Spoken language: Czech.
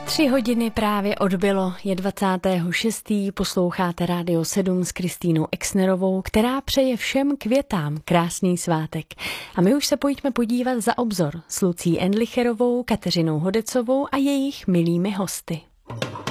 3 hodiny právě odbylo, je 26. Posloucháte Rádio 7 s Kristýnou Exnerovou, která přeje všem květám krásný svátek. A my už se pojďme podívat za obzor s Lucí Endlicherovou, Kateřinou Hodecovou a jejich milými hosty.